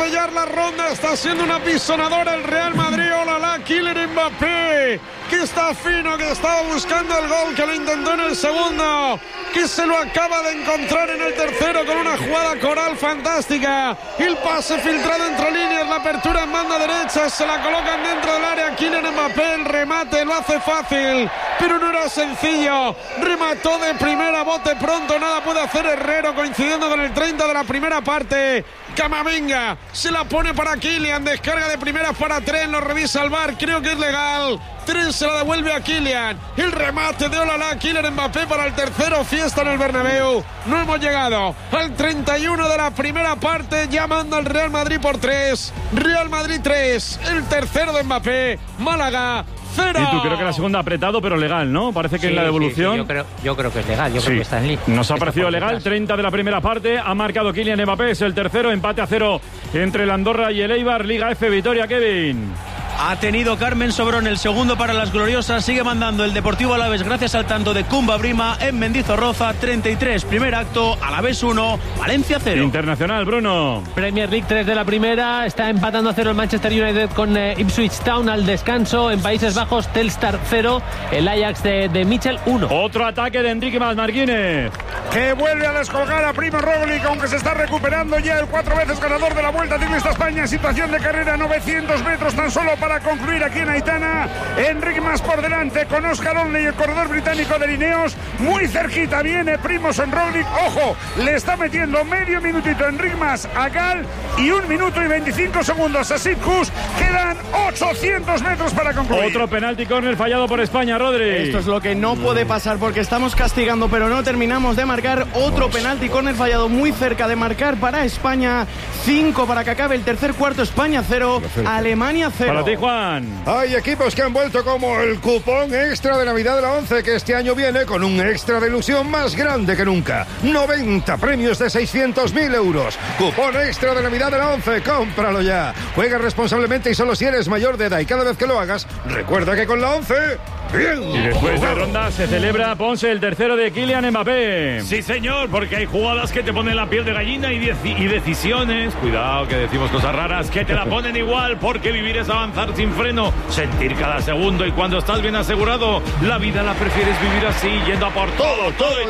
sellar la ronda. Está siendo una pisonadora el Real Madrid. Olala, Kylian Mbappé, que está fino, que estaba buscando el gol, que lo intentó en el segundo, que se lo acaba de encontrar en el tercero con una jugada coral fantástica. El pase filtrado entre líneas, la apertura en banda derecha, se la colocan dentro del área. Kylian Mbappé, el remate lo hace fácil, pero no era sencillo. Remató de primera, bote pronto, nada puede hacer Herrero, coincidiendo con el 30 de la primera parte. Camavinga se la pone para Kylian, descarga de primeras para Trent, lo revisa el VAR, creo que es legal. Trent se la devuelve a Kylian, el remate de Olala, Kylian Mbappé para el tercero, fiesta en el Bernabéu. No hemos llegado al 31 de la primera parte, ya manda el Real Madrid por 3, Real Madrid 3, el tercero de Mbappé, Málaga 0. Y tú, creo que la segunda apretado, pero legal, ¿no? Parece que en la devolución... Sí, yo creo que es legal, creo que está en línea. Nos ha parecido legal, 30 de la primera parte, ha marcado Kylian Mbappé, es el tercero, empate a 0 entre el Andorra y el Eibar, Liga F, victoria, Kevin. Ha tenido Carmen Sobrón el segundo para las gloriosas. Sigue mandando el Deportivo Alavés gracias al tanto de Kumba Brima en Mendizorroza. 33, primer acto, Alavés 1, Valencia 0. Internacional, Bruno. Premier League 3 de la primera. Está empatando a 0 el Manchester United con Ipswich Town al descanso. En Países Bajos, Telstar 0. El Ajax de Michel 1. Otro ataque de Enrique Marquínez, que vuelve a descolgar a Primo Roglic, aunque se está recuperando ya el 4 veces ganador de la Vuelta Ciclista España en situación de carrera. 900 metros tan solo para concluir aquí en Aitana. Enric Mas por delante con Oscar Onley, el corredor británico de Lineos. Muy cerquita viene Primož Roglic. Ojo, le está metiendo medio minutito Enric Mas a Gal y 1 minuto y 25 segundos a Sid Kuss. Quedan 800 metros para concluir. Otro penalti córner fallado por España, Rodri. Esto es lo que no puede pasar porque estamos castigando, pero no terminamos de marcar. Otro penalti córner fallado muy cerca de marcar para España. 5 para que acabe el tercer cuarto. España 0, Alemania 0. Para ti, Juan. Hay equipos que han vuelto como el cupón extra de Navidad de la 11, que este año viene con un extra de ilusión más grande que nunca. 90 premios de 600.000 euros. Cupón extra de Navidad de la 11, cómpralo ya. Juega responsablemente y solo si eres mayor de edad, y cada vez que lo hagas, recuerda que con la 11... ¡bien! Y después de ronda se celebra, Ponce, el tercero de Kylian Mbappé. Sí, señor, porque hay jugadas que te ponen la piel de gallina y decisiones, cuidado que decimos cosas raras, que te la ponen igual, porque vivir es avanzar sin freno, sentir cada segundo, y cuando estás bien asegurado, la vida la prefieres vivir así, yendo a por todo.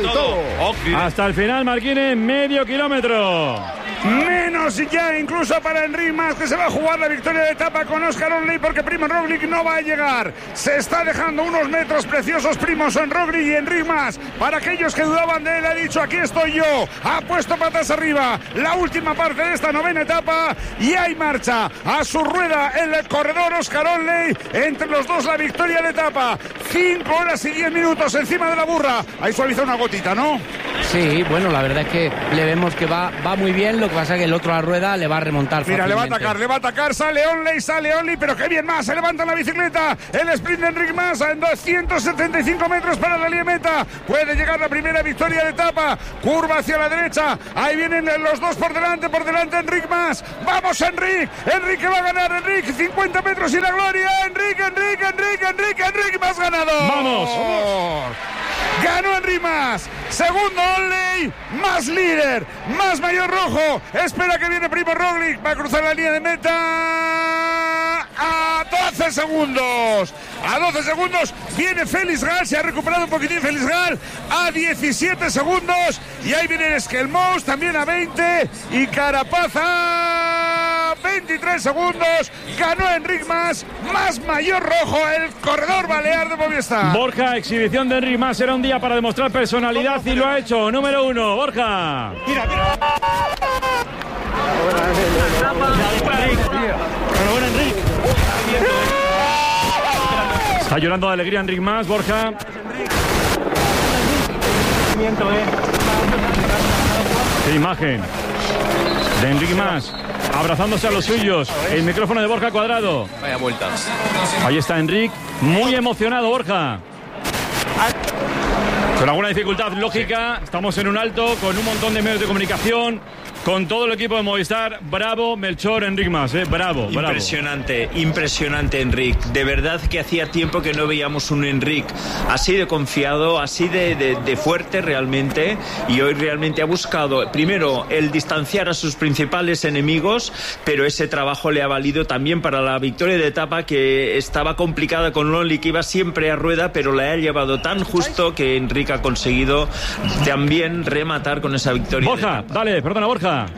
Hasta el final, Marquínez, medio kilómetro. Menos ya incluso para Enric Mas, que se va a jugar la victoria de etapa con Oscar Onley, porque Primo Roglic no va a llegar. Se está dejando unos metros preciosos Primož Roglic, y Enric Mas, para aquellos que dudaban de él, ha dicho: aquí estoy yo. Ha puesto patas arriba la última parte de esta novena etapa, y hay marcha a su rueda el corredor Oscar Onley. Entre los dos la victoria de etapa. 5 horas y 10 minutos encima de la burra. Ahí suaviza una gotita, ¿no? Sí, bueno, la verdad es que le vemos que va muy bien. Lo que pasa es que el otro a la rueda le va a remontar. Mira, fácilmente. le va a atacar, sale Onley, pero qué bien Mas, se levanta en la bicicleta, el sprint de Enric Mas en 275 metros para la línea meta, puede llegar la primera victoria de etapa, curva hacia la derecha, ahí vienen los dos por delante Enric Mas, vamos Enric que va a ganar, Enric, 50 metros y la gloria, Enric Mas ganador. ¡Vamos! Ganó Enric Mas, segundo Onley, Mas líder, Mas mayor rojo, espera que viene Primo Roglic, va a cruzar la línea de meta a 12 segundos. A 12 segundos viene Félix Gal, se ha recuperado un poquitín Félix Gal, a 17 segundos, y ahí viene Skelmous también a 20, y Carapaz a 23 segundos. Ganó Enric Mas, Mas mayor rojo, el corredor balear de Movistar. Borja, exhibición de Enric Mas, era un día para demostrar personalidad y lo ha hecho. Número 1, Borja. Mira. Enhorabuena, Enric. Está llorando de alegría Enric Mas, Borja. Qué imagen de Enric Mas abrazándose a los suyos. El micrófono de Borja Cuadrado. Vaya vuelta. Ahí está Enric, muy emocionado, Borja. Con alguna dificultad lógica, estamos en un alto con un montón de medios de comunicación. con todo el equipo de Movistar. Bravo, Melchor, Enric Mas, bravo. Impresionante, Enric. De verdad que hacía tiempo que no veíamos un Enric así de confiado, así de fuerte realmente, y hoy realmente ha buscado primero el distanciar a sus principales enemigos, pero ese trabajo le ha valido también para la victoria de etapa, que estaba complicada con Lonely, que iba siempre a rueda, pero la ha llevado tan justo que Enric ha conseguido también rematar con esa victoria. Borja, dale, perdona, Borja.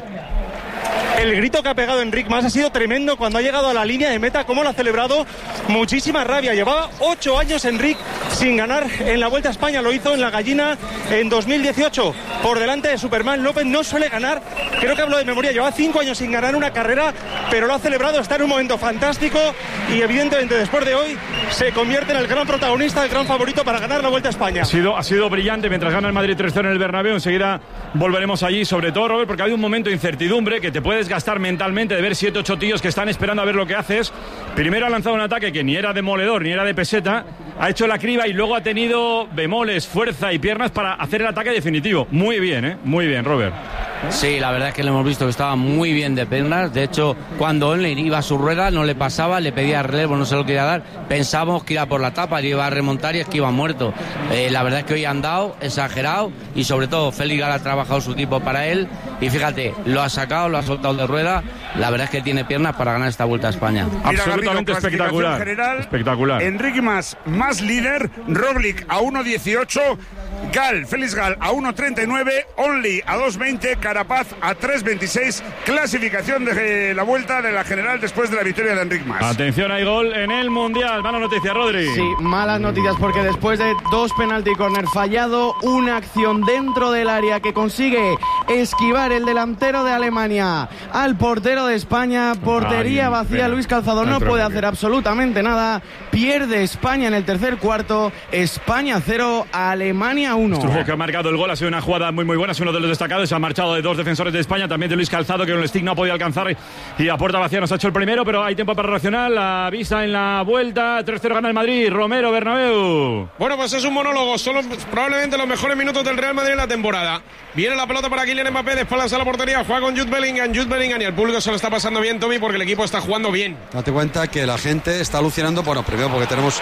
El grito que ha pegado Enric Mas ha sido tremendo cuando ha llegado a la línea de meta, cómo lo ha celebrado, muchísima rabia. Llevaba 8 años Enric sin ganar en la Vuelta a España, lo hizo en la Gallina en 2018, por delante de Superman López. No suele ganar, creo que hablo de memoria, lleva 5 años sin ganar una carrera, pero lo ha celebrado, está en un momento fantástico y evidentemente después de hoy se convierte en el gran protagonista, el gran favorito para ganar la Vuelta a España. Ha sido brillante mientras gana el Madrid 3-0 en el Bernabéu. Enseguida volveremos allí, sobre todo, Robert, porque ha habido un momento de incertidumbre que te puedes gastar mentalmente, de ver 7-8 tíos que están esperando a ver lo que haces. Primero ha lanzado un ataque que ni era demoledor ni era de peseta, ha hecho la criba y luego ha tenido bemoles, fuerza y piernas para hacer el ataque definitivo. Muy bien, muy bien, Robert. Sí, la verdad es que le hemos visto que estaba muy bien de piernas. De hecho, cuando Onley iba a su rueda no le pasaba, le pedía relevo, no se lo quería dar. Pensábamos que iba por la etapa, le iba a remontar y es que iba muerto. La verdad es que hoy han dado, exagerado, y sobre todo Félix Gala ha trabajado su tipo para él y fíjate, lo ha sacado, lo ha soltado de rueda. La verdad es que tiene piernas para ganar esta Vuelta a España. Mira, absolutamente Garrido, espectacular. General, espectacular. Enric Mas más líder, Roglic a 1.18, Félix Gal a 1.39, Only a 2.20, Carapaz a 3.26, clasificación de la Vuelta de la General después de la victoria de Enric Mas. Atención, hay gol en el Mundial. Mala noticia, Rodri. Sí, malas noticias porque después de 2 penalti corner fallado, una acción dentro del área que consigue esquivar el delantero de Alemania al portero de España, portería vacía, Luis Calzado no puede hacer absolutamente nada, pierde España en el tercer cuarto, España 0, Alemania 1. Strujo, que ha marcado el gol, ha sido una jugada muy buena, es uno de los destacados, se ha marchado de 2 defensores de España, también de Luis Calzado, que con el stick no ha podido alcanzar y a puerta vacía nos ha hecho el primero, pero hay tiempo para reaccionar, la vista en la Vuelta, 3-0 gana el Madrid, Romero, Bernabéu. Bueno, pues es un monólogo, son probablemente los mejores minutos del Real Madrid en la temporada. Viene la pelota para Kylian Mbappé, de espaldas a la portería, juega con Jude Bellingham y el público se lo está pasando bien, Tommy, porque el equipo está jugando bien. Date cuenta que la gente está alucinando, bueno, primero porque tenemos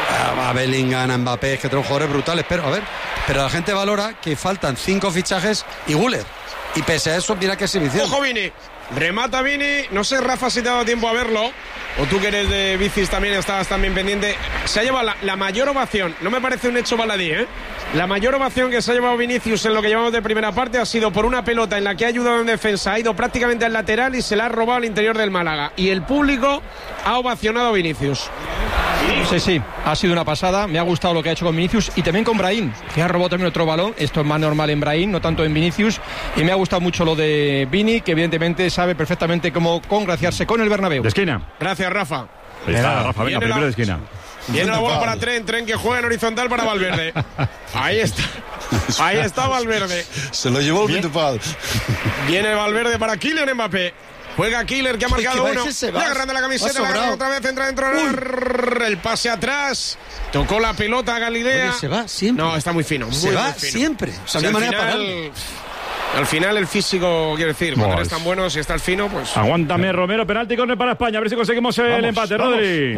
a Bellingham, a Mbappé, que tenemos jugadores brutales, pero la gente valora que faltan 5 fichajes y Güler. Y pese a eso, mira qué exhibición. Ojo, Vini. Remata Vini. No sé, Rafa, si te ha dado tiempo a verlo. O tú que eres de bicis también estabas también pendiente. Se ha llevado la mayor ovación. No me parece un hecho baladí, ¿eh? La mayor ovación que se ha llevado Vinicius en lo que llevamos de primera parte ha sido por una pelota en la que ha ayudado en defensa. Ha ido prácticamente al lateral y se la ha robado al interior del Málaga. Y el público ha ovacionado a Vinicius. Sí, ha sido una pasada. Me ha gustado lo que ha hecho con Vinicius y también con Brahim, que ha robado también otro balón. Esto es más normal en Brahim, no tanto en Vinicius. Y me ha gustado mucho lo de Vini, que evidentemente sabe perfectamente cómo congraciarse con el Bernabéu. De esquina. Gracias, Rafa. Ahí está, Rafa, venga, primero de esquina. Viene la bola para Tren que juega en horizontal para Valverde. Ahí está Valverde. Se lo llevó el Vitupal. Viene Valverde para Kylian Mbappé. Juega Killer, que ha marcado uno. Le agarrando la camiseta, la agarra otra vez, entra dentro. El pase atrás. Tocó la pelota a Galilea. Oye, se va siempre. No, está muy fino. Se va siempre. O sea, al final el físico, quiero decir, cuando eres tan bueno, si está el fino, pues... Aguántame, Romero, penalti córner para España. A ver si conseguimos el empate, Rodri.